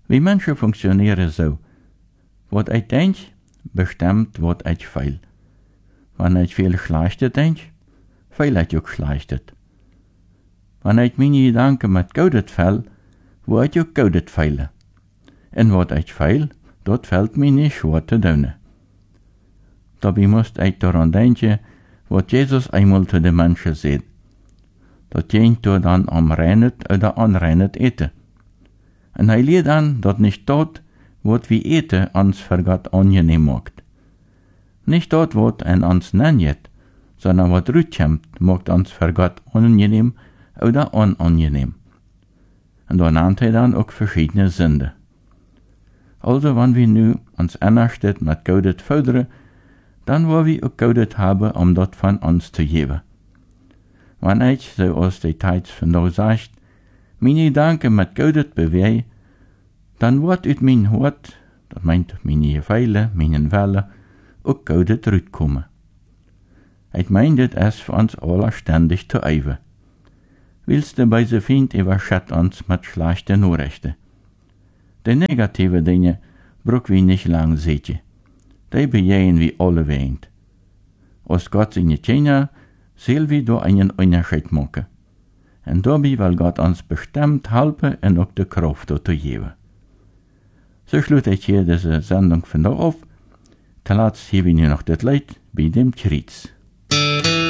Wie Menschen funktionieren so. Wat ich denk, bestimmt wat ich feil. Wenn ich viel Schlechte denk, feil ich auch Schlechtet. Wenn ich meine Gedanken mit Goudet feil, wo ich auch Goudet feile. En wat ich feil, dort fällt mir nicht schwer zu tun. Dabei muss ich daran denken, was Jesus einmal zu den Menschen sagt. Dat jent dann am reinet oder anreinet eten. En hij leert dan dat nicht dort, wat wie eten ans für Gott angenehm macht. Nicht dort, wat en ans nenjet, sondern wat rutschämt, macht ans für Gott angenehm oder unangenehm. Und da nennt hij dann auch verschiedene Sünden. Also, wenn wir nu uns innerstedt mit Goudet förderen, dann wollen wir auch Goudet haben, um dort von uns zu geben. Wenn ich, so aus der Zeit von da sagt, meine Gedanken mit Goudet beweeg, dann wird uit mein Hort, das meint meine Gefeile, meine Wellen, auch Goudet rauskommen. Ich meine, das ist für uns alle ständig zu eiven. Willst du bei so Feind überschätzt uns mit schlechten Nachrichten? Die negative Dinge brauchen wir nicht lang sehen. Die begehen wir alle weint. Als Gott seine Kinder, soll wir da einen Unterschied machen. Und dabei will Gott uns bestimmt helfen und auch die Kraft dazu geben. So schließe ich hier diese Sendung von da auf. Zuletzt habe ich noch das Lied bei dem Kreuz.